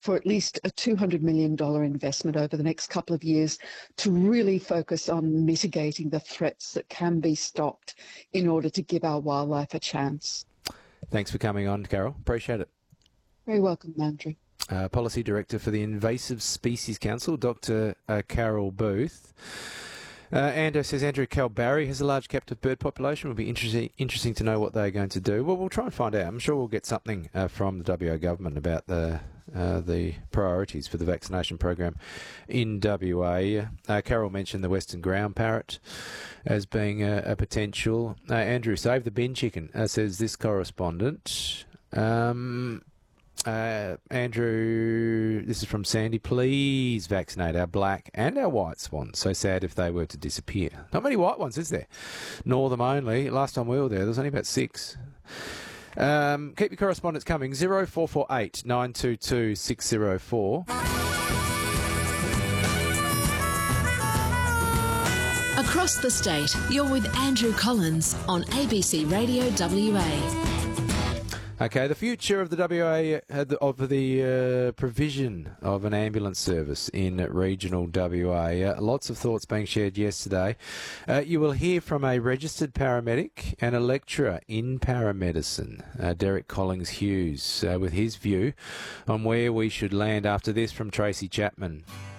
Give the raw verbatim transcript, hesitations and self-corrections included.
for at least a two hundred million dollars investment over the next couple of years to really focus on mitigating the threats that can be stopped in order to give our wildlife a chance. Thanks for coming on, Carol. Appreciate it. Very welcome, Andrew. Uh, Policy Director for the Invasive Species Council, Doctor Uh, Carol Booth. Uh, Ando says Andrew Calbarry has a large captive bird population. It will be interesting interesting to know what they're going to do. Well, we'll try and find out. I'm sure we'll get something uh, from the W A government about the uh, the priorities for the vaccination program in W A. Uh, Carol mentioned the Western ground parrot as being a, a potential. Uh, Andrew, save the bin chicken, uh, says this correspondent. Um... Uh, Andrew, this is from Sandy. Please vaccinate our black and our white swans. So sad if they were to disappear. Not many white ones, is there? Nor them only. Last time we were there, there was only about six. Um, keep your correspondence coming. zero four four eight nine two two six zero four. Across the state, you're with Andrew Collins on A B C Radio W A. Okay, the future of the W A, of the uh, provision of an ambulance service in regional W A. Uh, lots of thoughts being shared yesterday. Uh, you will hear from a registered paramedic and a lecturer in paramedicine, uh, Derek Collings-Hughes, uh, with his view on where we should land after this from Tracy Chapman.